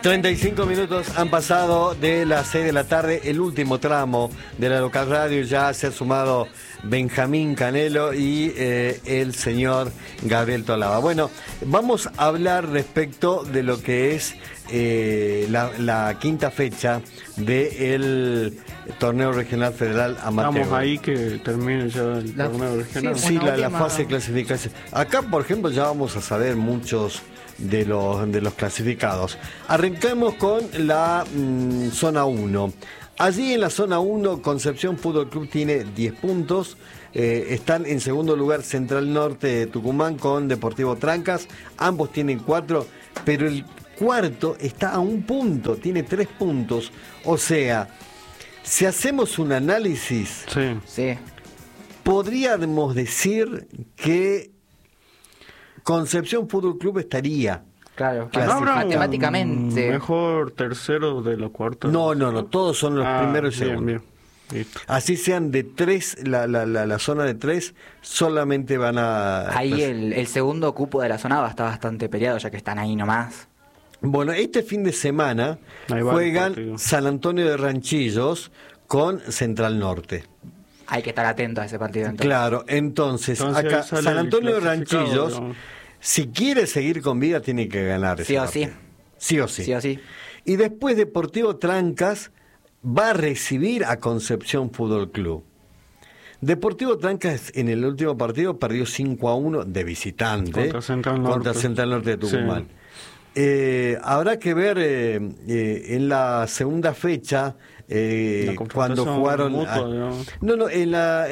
35 minutos han pasado de las 6 de la tarde, el último tramo de la local radio. Ya se ha sumado Benjamín Canelo y el señor Gabriel Tolaba. Bueno, vamos a hablar respecto de lo que es la quinta fecha del torneo regional federal amateur. Estamos ahí que termine ya el torneo regional. Sí, la fase de clasificación. Acá, por ejemplo, ya vamos a saber muchos de los clasificados. Arrancamos con la zona 1. Allí en la zona 1, Concepción Fútbol Club tiene 10 puntos. Están en segundo lugar Central Norte de Tucumán con Deportivo Trancas. Ambos tienen 4, pero el cuarto está a un punto, tiene 3 puntos. O sea, si hacemos un análisis, sí, podríamos decir que Concepción Fútbol Club estaría. Claro, matemáticamente. Mejor tercero de los cuartos. No, todos son los primeros y segundos. Bien. Listo. Así sean de 3, la zona de 3, solamente van a... Ahí el segundo cupo de la zona va a estar bastante peleado, ya que están ahí nomás. Bueno, este fin de semana juegan San Antonio de Ranchillos con Central Norte. Hay que estar atento a ese partido. Entonces. Claro, entonces acá San Antonio de Ranchillos, si quiere seguir con vida, tiene que ganar ese partido. Sí o sí. Y después Deportivo Trancas va a recibir a Concepción Fútbol Club. Deportivo Trancas en el último partido perdió 5-1 de visitante contra Central Norte de Tucumán. Sí. Habrá que ver en la segunda fecha cuando jugaron en la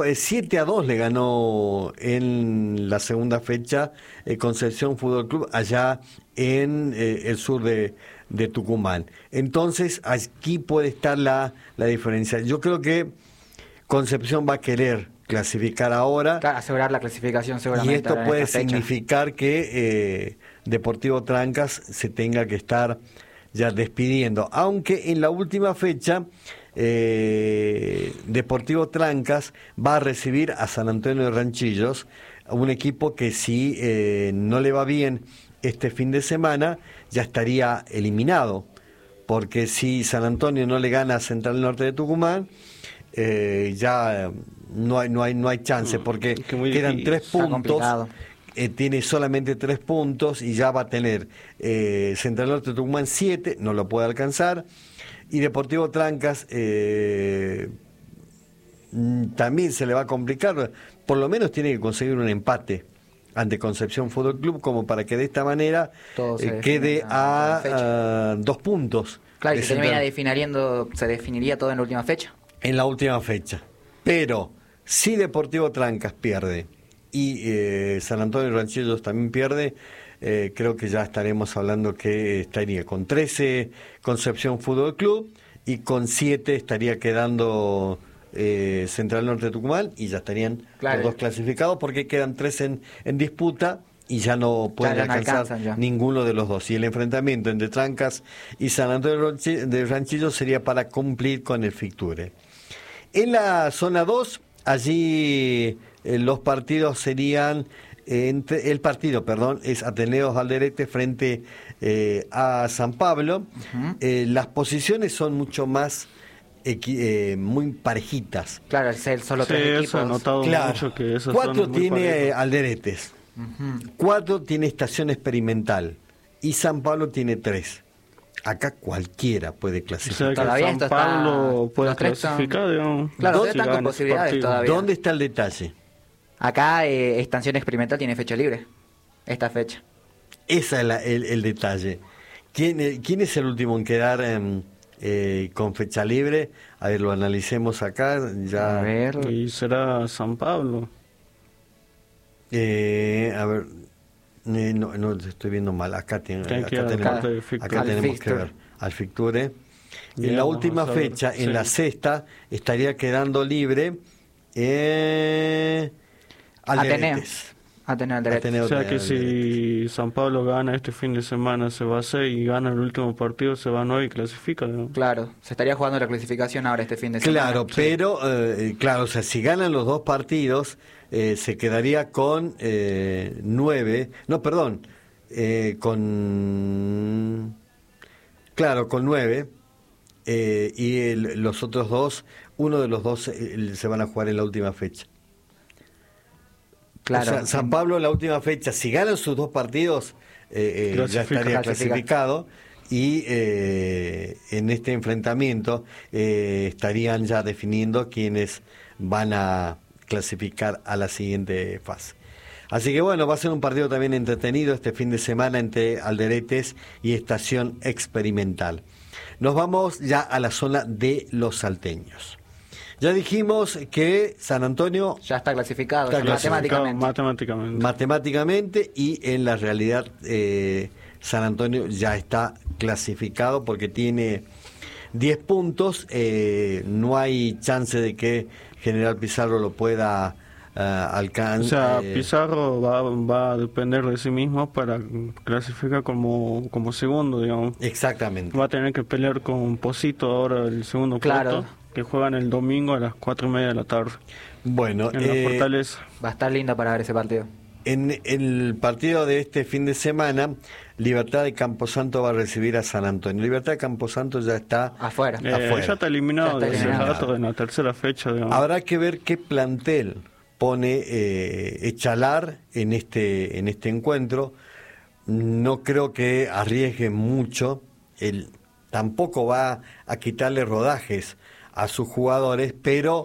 7-2 le ganó en la segunda fecha Concepción Fútbol Club allá en el sur de Tucumán. Entonces aquí puede estar la diferencia. Yo creo que Concepción va a querer clasificar ahora, asegurar la clasificación seguramente, y esto puede significar que Deportivo Trancas se tenga que estar ya despidiendo, aunque en la última fecha Deportivo Trancas va a recibir a San Antonio de Ranchillos, un equipo que si no le va bien este fin de semana ya estaría eliminado, porque si San Antonio no le gana a Central Norte de Tucumán, ya no hay chance, porque quedan 3 puntos. Tiene solamente 3 puntos y ya va a tener Central Norte de Tucumán 7, no lo puede alcanzar, y Deportivo Trancas también se le va a complicar. Por lo menos tiene que conseguir un empate ante Concepción Fútbol Club, como para que de esta manera quede a 2 puntos. Claro, y se definiría todo en la última fecha. En la última fecha. Pero si Deportivo Trancas pierde y San Antonio de Ranchillos también pierde, creo que ya estaremos hablando que estaría con 13 Concepción Fútbol Club y con 7 estaría quedando Central Norte de Tucumán, y ya estarían los 2 clasificados, porque quedan 3 en disputa y ya no pueden alcanzar ninguno de los 2, y el enfrentamiento entre Trancas y San Antonio de Ranchillos sería para cumplir con el fixture. En la zona 2, allí los partidos serían el partido es Ateneos Alderete frente a San Pablo. Las posiciones son mucho más muy parejitas. Claro, el solo 3 equipos. He notado mucho que 4 tiene Alderetes, 4 tiene Estación Experimental y San Pablo tiene 3. Acá cualquiera puede clasificar. O sea, todavía San Pablo puede clasificar, digamos. Claro, están con posibilidades todavía. ¿Dónde está el detalle? Acá Estación Experimental tiene fecha libre, esta fecha. Ese es el detalle. ¿Quién es el último en quedar con fecha libre? A ver, lo analicemos acá. Ya. A ver. Y será San Pablo. A ver. No, estoy viendo mal. Acá tenemos que ver al fixture. En la última fecha, en la sexta, estaría quedando libre Alderetes. Ateneo. O sea que si San Pablo gana este fin de semana se va a 6 y gana el último partido se va a 9 y clasifica, ¿no? Claro, se estaría jugando la clasificación ahora este fin de semana. Claro, pero o sea, si ganan los 2 partidos se quedaría con 9, no, perdón, con Claro, con 9. Y los otros dos, uno de los dos se van a jugar en la última fecha. Claro. O sea, San Pablo en la última fecha, si ganan sus 2 partidos, ya estaría clasificado. Y en este enfrentamiento estarían ya definiendo quiénes van a clasificar a la siguiente fase. Así que bueno, va a ser un partido también entretenido este fin de semana entre Alderetes y Estación Experimental. Nos vamos ya a la zona de los salteños. Ya dijimos que San Antonio ya está clasificado, matemáticamente, y en la realidad San Antonio ya está clasificado porque tiene 10 puntos. No hay chance de que General Pizarro lo pueda alcanzar. O sea, Pizarro va a depender de sí mismo para clasificar como segundo, digamos. Exactamente. Va a tener que pelear con Posito ahora el segundo puesto, que juegan el domingo a las 4:30 de la tarde. Bueno, en la Fortaleza. Va a estar lindo para ver ese partido. En el partido de este fin de semana, Libertad de Camposanto va a recibir a San Antonio. Libertad de Camposanto ya está afuera. Ya está eliminado de ese rato en la tercera fecha, digamos. Habrá que ver qué plantel pone Echalar en este encuentro. No creo que arriesgue mucho. Él tampoco va a quitarle rodajes a sus jugadores, pero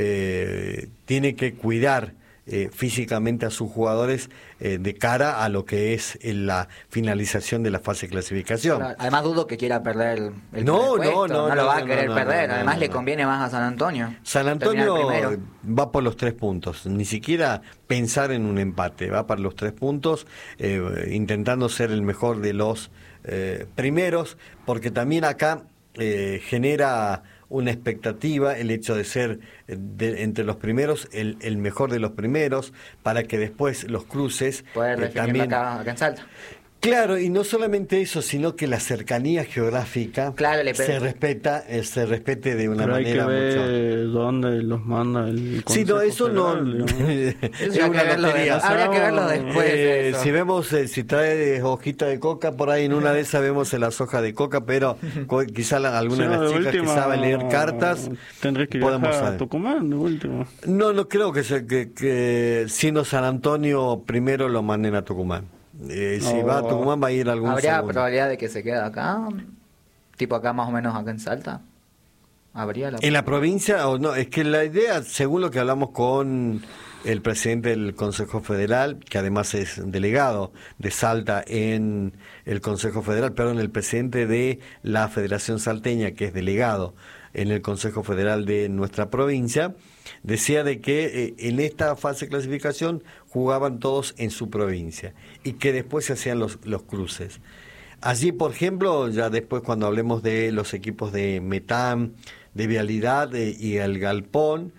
tiene que cuidar físicamente a sus jugadores de cara a lo que es la finalización de la fase de clasificación. Claro, además dudo que quiera perder el no lo va a querer perder. Además le conviene más a San Antonio. San Antonio va por los 3 puntos, ni siquiera pensar en un empate, va para los 3 puntos, intentando ser el mejor de los primeros, porque también acá genera una expectativa el hecho de ser entre los primeros el mejor de los primeros, para que después los cruces poder también acá en Salta. Claro, y no solamente eso, sino que la cercanía geográfica se respete de una manera mucho. Hay que ver dónde los manda el Consejo. Sí, no, eso Federal, no es una lotería. Habría que verlo después. Si vemos, si trae hojita de coca, por ahí en una de esas vemos las hojas de coca, pero quizá alguna de las chicas que saben leer cartas tendré que viajar a Tucumán de último. No creo que siendo San Antonio primero lo manden a Tucumán. Si va a Tucumán va a ir algún ¿Habría segundo. probabilidad de que se quede acá? Tipo acá más o menos acá en Salta. ¿Habría en la provincia o no? Es que la idea, según lo que hablamos con el presidente del Consejo Federal, que además es delegado de Salta en el Consejo Federal, perdón, el presidente de la Federación Salteña, que es delegado en el Consejo Federal de nuestra provincia, decía de que en esta fase de clasificación jugaban todos en su provincia y que después se hacían los cruces. Allí, por ejemplo, ya después cuando hablemos de los equipos de Metán, de Vialidad y el Galpón,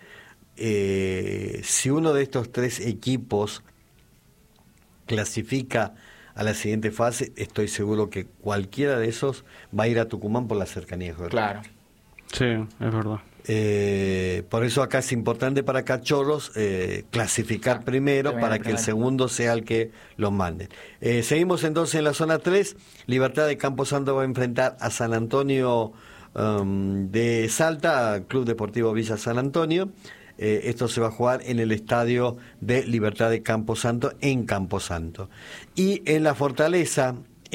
si uno de estos 3 equipos clasifica a la siguiente fase, estoy seguro que cualquiera de esos va a ir a Tucumán por la cercanía geográfica. Claro. Sí, es verdad. Por eso acá es importante para Cachorros clasificar primero para que el segundo sea el que los mande. Seguimos entonces en la zona 3. Libertad de Camposanto va a enfrentar a San Antonio de Salta, Club Deportivo Villa San Antonio. Esto se va a jugar en el estadio de Libertad de Camposanto en Camposanto. Y en la Fortaleza,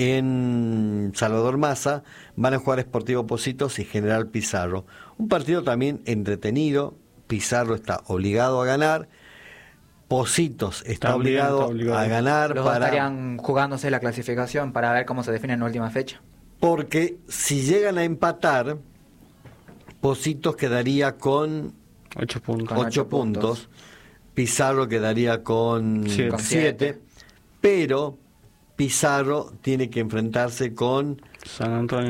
en Salvador Massa, van a jugar Sportivo Positos y General Pizarro. Un partido también entretenido. Pizarro está obligado a ganar. Positos está obligado a ganar. Los dos estarían jugándose la clasificación para ver cómo se define en la última fecha. Porque si llegan a empatar, Positos quedaría con 8 puntos. Pizarro quedaría con 7. Pero Pizarro tiene que enfrentarse con San Antonio.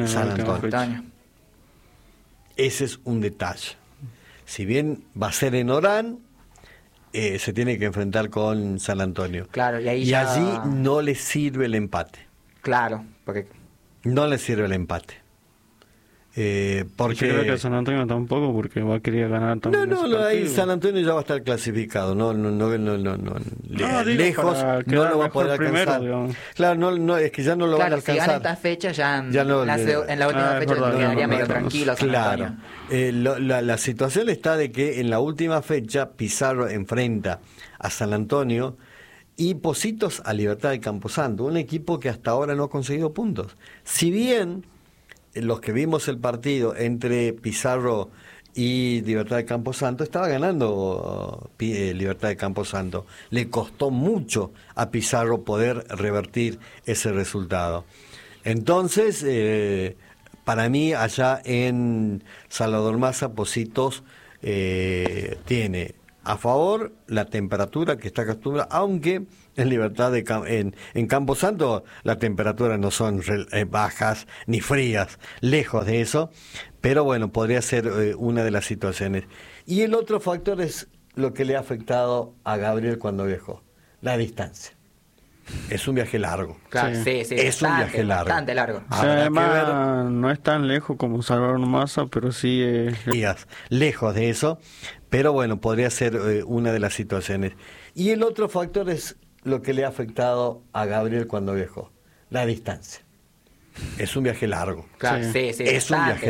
Ese es un detalle. Si bien va a ser en Orán, se tiene que enfrentar con San Antonio. Claro, y allí no le sirve el empate. Claro, porque no le sirve el empate. Porque Yo creo que San Antonio tampoco, porque va a querer ganar también. ahí San Antonio ya va a estar clasificado, no, digo, lejos para no quedar lo va a mejor poder alcanzar. primero, digamos. Claro, no, es que ya no lo van a Claro, si alcanzar. gana esta fecha, ya Ya no, en la última es fecha verdad, quedaría no, medio no, tranquilo San Claro. Antonio. La situación está de que en la última fecha Pizarro enfrenta a San Antonio y Pocitos a Libertad de Camposanto, un equipo que hasta ahora no ha conseguido puntos. Si bien los que vimos el partido entre Pizarro y Libertad de Camposanto, estaba ganando Libertad de Camposanto. Le costó mucho a Pizarro poder revertir ese resultado. Entonces, para mí, allá en Salvador Maza, Pocitos tiene a favor la temperatura que está acostumbrada, aunque en Libertad en Camposanto las temperaturas no son bajas ni frías, lejos de eso, pero bueno, podría ser una de las situaciones. Y el otro factor es lo que le ha afectado a Gabriel cuando viajó, la distancia. Es un viaje largo. Claro, Sí. sí, Es un viaje largo. bastante largo. O sea, Habrá que además, no es tan lejos como Salvador Maza, pero sí días lejos de eso, pero bueno, podría ser una de las situaciones. Y el otro factor es lo que le ha afectado a Gabriel cuando viajó, la distancia. Es un viaje largo. Claro, Sí. sí, Es un bastante. viaje